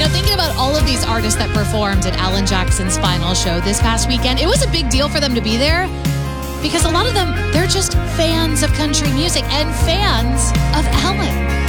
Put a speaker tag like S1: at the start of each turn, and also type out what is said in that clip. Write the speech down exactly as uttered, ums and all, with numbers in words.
S1: know, thinking about all of these artists that performed at Alan Jackson's final show this past weekend, it was a big deal for them to be there because a lot of them, they're just fans of country music and fans of Alan.